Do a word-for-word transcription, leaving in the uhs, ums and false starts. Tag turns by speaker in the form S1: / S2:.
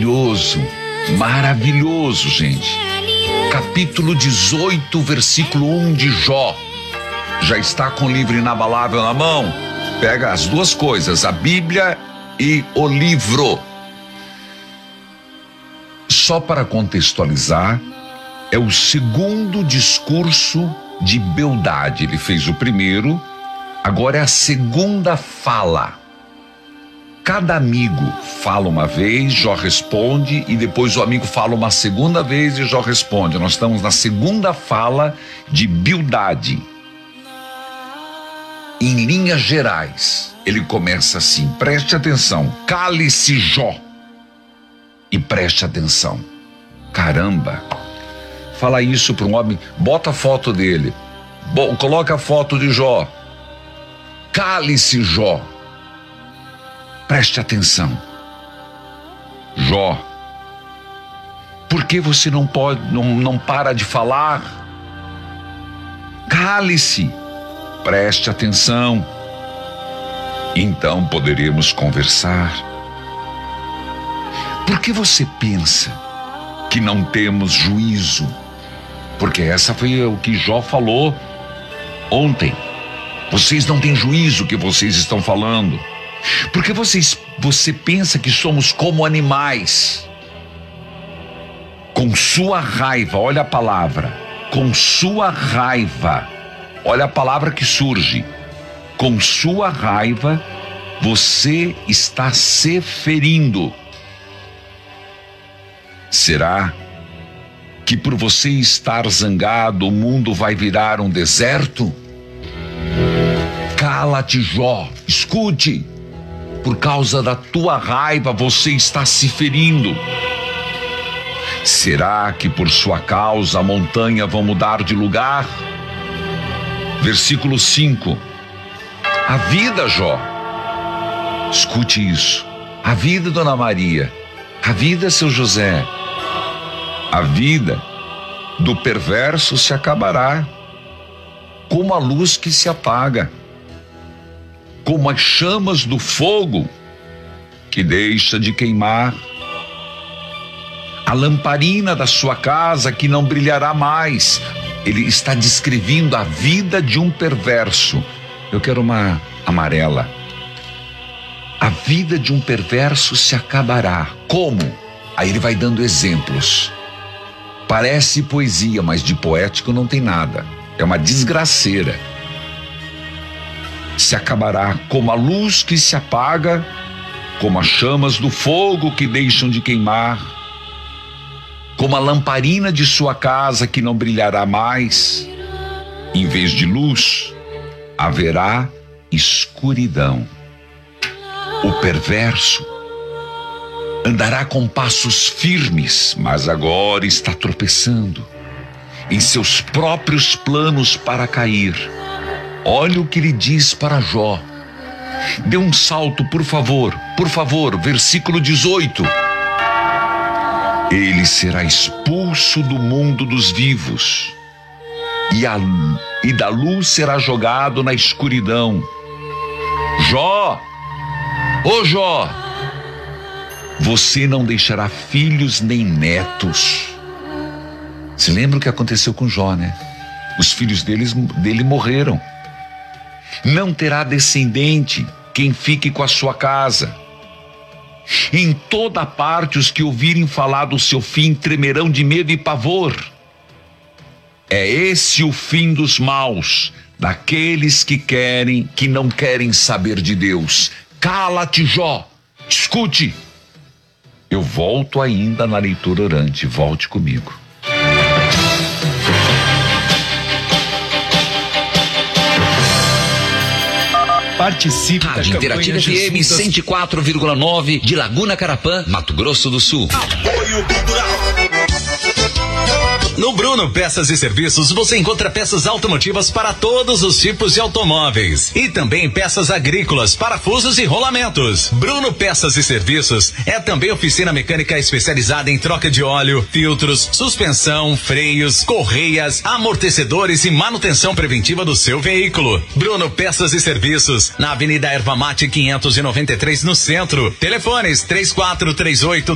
S1: maravilhoso, maravilhoso, gente. Capítulo dezoito, versículo um de Jó. Já está com o livro inabalável na mão? Pega as duas coisas, a Bíblia e o livro. Só para contextualizar, é o segundo discurso de Bildade. Ele fez o primeiro, agora é a segunda fala. Cada amigo fala uma vez, Jó responde, e depois o amigo fala uma segunda vez e Jó responde. Nós estamos na segunda fala de Bildade. Em linhas gerais, ele começa assim, preste atenção, cale-se Jó e preste atenção. Caramba, fala isso para um homem, bota a foto dele, Bo- coloca a foto de Jó, cale-se Jó, preste atenção. Jó, por que você não pode, não, não para de falar? Cale-se. Preste atenção, então poderemos conversar. Por que você pensa que não temos juízo? Porque essa foi o que Jó falou ontem. Vocês não têm juízo que vocês estão falando. Porque vocês, você pensa que somos como animais. Com sua raiva, olha a palavra, com sua raiva. Olha a palavra que surge. Com sua raiva, você está se ferindo. Será que por você estar zangado, o mundo vai virar um deserto? Cala-te, Jó, escute. Por causa da tua raiva, você está se ferindo. Será que por sua causa a montanha vai mudar de lugar? Versículo cinco. A vida, Jó. Escute isso. A vida, Dona Maria. A vida, seu José. A vida do perverso se acabará, como a luz que se apaga, como as chamas do fogo que deixa de queimar. A lamparina da sua casa que não brilhará mais. Ele está descrevendo a vida de um perverso. Eu quero uma amarela. A vida de um perverso se acabará. Como? Aí ele vai dando exemplos. Parece poesia, mas de poético não tem nada. É uma desgraceira. Se acabará como a luz que se apaga, como as chamas do fogo que deixam de queimar, como a lamparina de sua casa que não brilhará mais. Em vez de luz, haverá escuridão. O perverso andará com passos firmes, mas agora está tropeçando em seus próprios planos para cair. Olha o que ele diz para Jó. Dê um salto, por favor, por favor, versículo dezoito. Ele será expulso do mundo dos vivos, e, a, e da luz será jogado na escuridão. Jó, ô Jó, você não deixará filhos nem netos. Você lembra o que aconteceu com Jó, né? Os filhos deles, dele morreram. Não terá descendente quem fique com a sua casa. Em toda parte os que ouvirem falar do seu fim tremerão de medo e pavor. É esse o fim dos maus, daqueles que querem, que não querem saber de Deus. Cala-te, Jó, escute. Eu volto ainda na leitura orante, volte comigo.
S2: Participe da
S3: Rádio Interativa F M cento e quatro vírgula nove de Laguna Carapã, Mato Grosso do Sul.
S4: Apoio Cultural.
S5: No Bruno Peças e Serviços você encontra peças automotivas para todos os tipos de automóveis e também peças agrícolas, parafusos e rolamentos. Bruno Peças e Serviços é também oficina mecânica especializada em troca de óleo, filtros, suspensão, freios, correias, amortecedores e manutenção preventiva do seu veículo. Bruno Peças e Serviços, na Avenida Erva Mate quinhentos e noventa e três no centro. Telefones três quatro três oito